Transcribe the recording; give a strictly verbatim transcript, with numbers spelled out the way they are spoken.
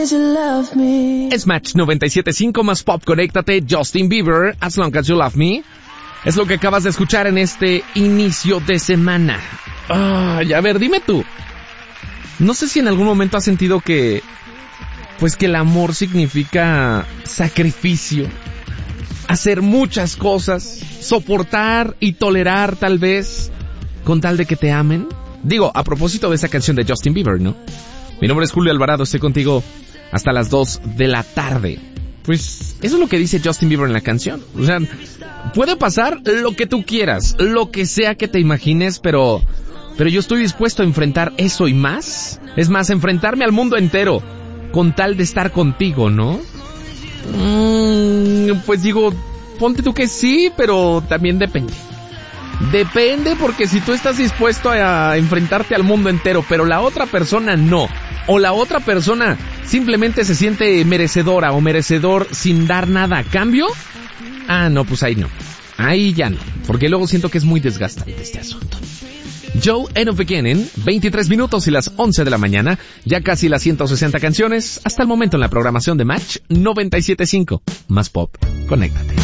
Es Match noventa y siete punto cinco más Pop, conéctate, Justin Bieber, As Long As You Love Me. Es lo que acabas de escuchar en este inicio de semana. Ay, a ver, dime tú. No sé si en algún momento has sentido que, pues que el amor significa sacrificio, hacer muchas cosas, soportar y tolerar tal vez, con tal de que te amen. Digo, a propósito de esa canción de Justin Bieber, ¿no? Mi nombre es Julio Alvarado, estoy contigo hasta las dos de la tarde. Pues eso es lo que dice Justin Bieber en la canción. O sea, puede pasar lo que tú quieras, lo que sea que te imagines, pero pero yo estoy dispuesto a enfrentar eso y más. Es más, enfrentarme al mundo entero con tal de estar contigo, ¿no? Mm, pues digo, ponte tú que sí, pero también depende. Depende, porque si tú estás dispuesto a enfrentarte al mundo entero, pero la otra persona no, o la otra persona simplemente se siente merecedora o merecedor sin dar nada a cambio, ah, no, pues ahí no. Ahí ya no, porque luego siento que es muy desgastante este asunto. Joe End of Beginning, veintitrés minutos y las once de la mañana, ya casi las ciento sesenta canciones, hasta el momento en la programación de Match noventa y siete punto cinco, más Pop, conéctate.